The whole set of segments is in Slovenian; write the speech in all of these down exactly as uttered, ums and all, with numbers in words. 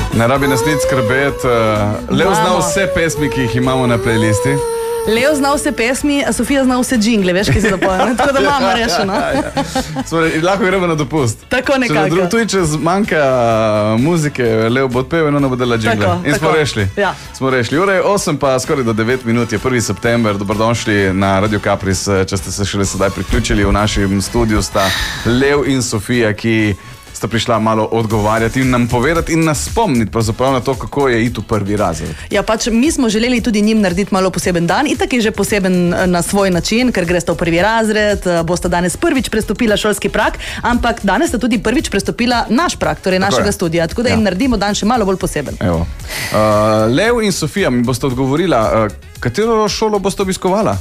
Ne rabi nas nič skrbeti. Lev zna vse pesmi, ki jih imamo na playlisti. Lev zna vse pesmi, a Sofija zna vse džingle, veš, kaj se dopojem. Tako da imamo rešeno. Lahko gremo na dopust. Tako nekako. Tudi, če zmanjka muzike, Lev bo odpeval in ona bo dela džingle. In smo rešili. Ja. Smo rešili. Ura je osem pa skoraj do devet minut, je prvi september. Dobrodošli na Radio Kapris, če ste se šele sedaj priključili. V našem studiu sta Lev in Sofija, ki sta prišla malo odgovarjati in nam povedati in nas spomniti pravzaprav na to, kako je iti v prvi razred. Ja, pač mi smo želeli tudi njim narediti malo poseben dan, itak je že poseben na svoj način, ker gresta v prvi razred, bosta danes prvič prestopila šolski prag, ampak danes sta tudi prvič prestopila naš prag, torej tako našega je. studija, tako da jim ja. naredimo dan še malo bolj poseben. Evo. Uh, Lev in Sofija mi boste odgovorila, uh, katero šolo boste obiskovala?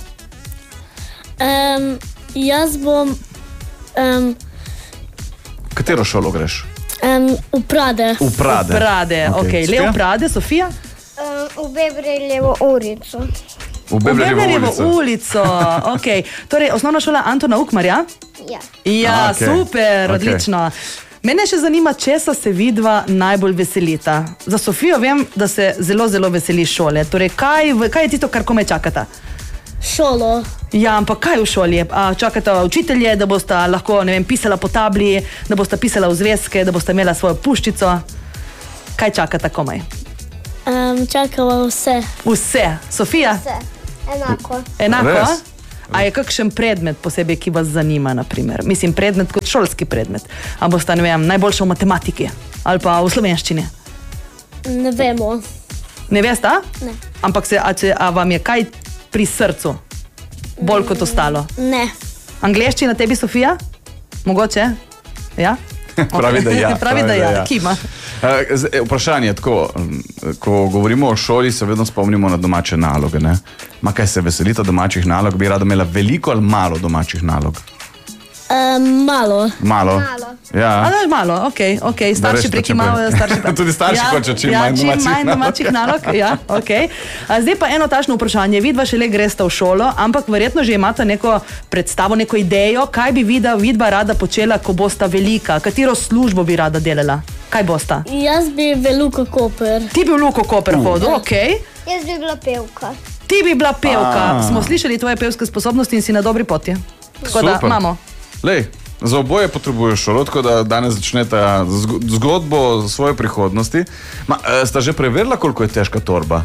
Um, jaz bom... Um, Katero šolo greš? Um, v Prade. V Prade. V Prade, ok. okay. Lev v Prade, Sofija? Um, v Bebreljevo ulico. V Bebreljevo ulico. ulico. ok. Torej, osnovna šola Antona Ukmarja? Ja. Ja, A, okay. super, Okay. odlično. Mene še zanima, česa se vidva najbolj veselita. Za Sofijo vem, da se zelo, zelo veseli šole. Torej, kaj, kaj je tisto, kar komaj čakata? Šolo. Ja, ampak kaj v šoli? A, čakata učitelje, da bosta lahko, ne vem, pisala po tabli, da bosta pisala v zvezke, da bosta imela svojo puščico. Kaj čakata komaj? Um, čakala vse. Vse. Sofija? Vse. Enako. Enako? Res? A je kakšen predmet posebej, ki vas zanima, naprimer? Mislim, predmet kot šolski predmet. A bosta, ne vem, najboljša v matematiki? Ali pa v slovenščini? Ne vemo. Ne veste? Ne. Ampak se, a, če, a vam je kaj pri srcu? Bolj kot ostalo? Ne. Angleščina tebi, Sofija? Mogoče? Ja? Pravi, da ja. Pravi, da ja. Kima. Uh, z- vprašanje je tako, um, ko govorimo o šoli, se vedno spomnimo na domače naloge, ne? Ma kaj se veselita domačih nalog? Bi rada imela veliko ali malo domačih nalog? Um, malo. Malo? Malo. Ja. A, da, malo, ok, ok. Starši rečete, prikimavajo, če bo- starši... Tudi starši hočejo čim ja, manj čim domačih manj nalog. domačih nalog. Ja, ok. A, zdaj pa eno tašno vprašanje. Vidva šele gresta v šolo, ampak verjetno že imata neko predstavo, neko idejo, kaj bi vidva, vidva rada počela, ko bosta velika, katero službo bi rada delala. Kaj bosta? Jaz bi v Luko Koper. Ti bi v Luko Koper hodil, ok. Jaz bi bila pevka. Ti bi bila pevka. A. Smo slišali tvoje pevske sposobnosti in si na dobri poti. Tako da Super. imamo. Lej, za oboje potrebuješ šolo, tako da danes začnete zg- zgodbo svoje prihodnosti. Ma, eh, sta že preverila, koliko je težka torba?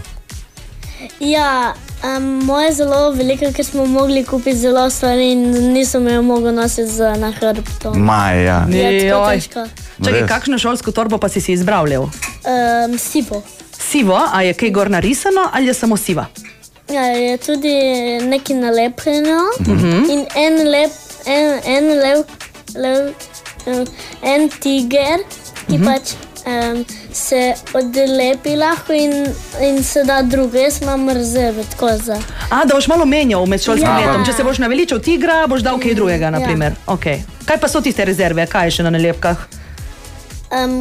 Ja, um, moja je zelo velika, ker smo mogli kupiti zelo stvari in nisem jo mogel nositi za na hrbtu. Maja. Je tako Joj. težko. Čakaj, Res? kakšno šolsko torbo pa si si izbral, Lev? Um, sivo. Sivo, a je kaj gor narisano ali je samo siva? Ja, je tudi nekaj nalepljeno uh-huh. in en lep, en, en lev, lev, um, en tiger, ki uh-huh. pač um, se odlepi lahko in, in se da drugo. Jaz imam rezerve, tako za. A, da boš malo menjal med šolskim Ja. letom. Če se boš naveličal tigra, boš dal kaj drugega, Ja. naprimer. Okay. Kaj pa so tiste rezerve, kaj je še na nalepkah? Um,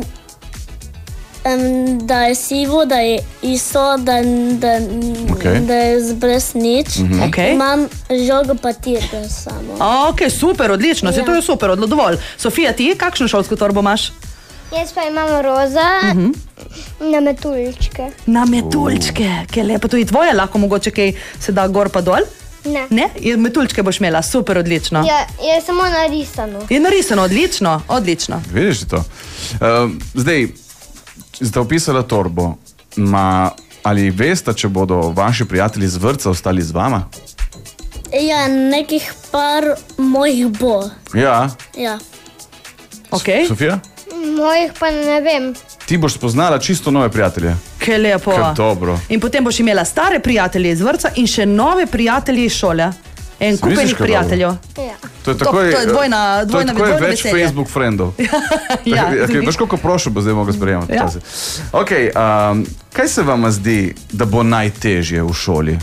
um, da je sivo, da je isto, da, da, Okej. da je brez nič. Uh-huh. Okay. Imam žogo pa tirke samo. Ok, super, odlično, ja. Se Ja. to je super, odlo dovolj. Sofija, ti kakšno šolsko torbo imaš? Jaz pa imam roza uh-huh. na metuljčke. Na metuljčke, kaj lepo. Tudi tvoje lahko mogoče kaj se da gor pa dol? Ne. Ne? Je- Metuljčke boš imela, super, odlično. Ja, je samo narisano. Je narisano, odlično, odlično. Vidiš ti to? Uh, zdaj, ste opisali torbo. Ma, ali veste, če bodo vaši prijatelji z vrtca ostali z vama? Ja, nekih par mojih bo. Ja. Ja. Okay. Sofija? Mojih pa ne vem. Ti boš spoznala čisto nove prijatelje. Kaj lepo. Kaj dobro. In potem boš imela stare prijatelje iz vrtca in še nove prijatelje iz šole. En Si kupenih misliš, kaj prijateljev. Ja. To je To- takoj, to je dvojna- to je dvojna- takoj dvojno več veselje. Facebook friendov. Ja, Okay, drugi- veš, koliko prošel bo zdaj mogel sprejemati? Ja. Ja. Okay, um, kaj se vam zdi, da bo najtežje v šoli?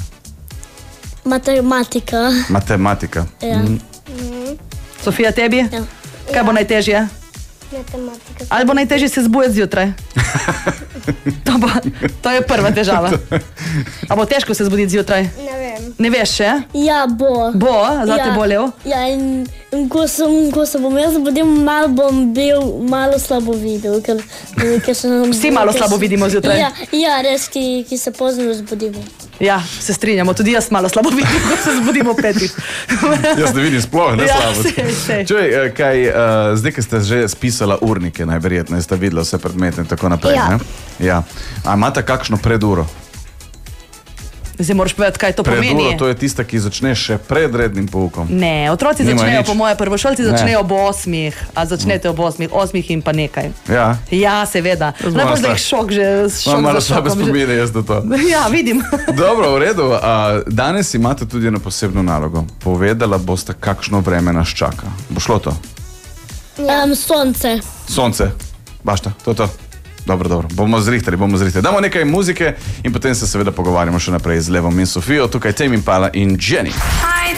Matematika. Matematika. Ja. Mm. Sofija, tebi? Ja. Kaj bo najtežje? Matematika. Ali bo najtežje se zbujati zjutraj? To, bo, to je prva težava. A bo težko se zbuditi zjutraj? Ne vem. Ne veš še? Ja, bo. Bo, zate ja, bo lev? Ja, in, in ko, sem, ko se bom jaz zbudil, malo bom bil malo slabo videl. Ker, ker sem, Vsi malo ker slabo sem, vidimo zjutraj. Ja, ja res, ki, ki se pozno zbudimo. Ja, se strinjamo, tudi jaz malo slabo vidim, ko se zbudimo petih. Jaz ne vidim sploh, ne Ja, slabo. sej, sej. Čuj, eh, kaj, uh, zdaj, ki ste že spisala urnike, najverjetneje ste videla vse predmete in tako naprej. Ja. Ne? Ja. A imate kakšno preduro? Zdaj moraš povedati, kaj to Preduro, pomeni. to je tista, ki začneš še pred rednim poukom. Ne, otroci Nimajo začnejo, nič. po moje prvošolci Ne. začnejo ob osmih, a začnete ob osmih, osmih in pa nekaj. Ja. Ja, seveda. Jaz Najbolj, da malo jih šok že, šok Imam malo za slabe šokom že. spomine jaz do to. Ja, vidim. Dobro, v redu. A, danes imate tudi eno posebno nalogo. Povedala boste, kakšno vreme nas čaka. Bo šlo to? Ja. Um, sonce. Sonce. Bašta, to je to. Dobro, dobro. Bomo zrihtali, bomo zrihtali. Damo nekaj muzike in potem se seveda pogovarjamo še naprej z Levom in Sofijo. Tukaj Tame Impala in Jenny.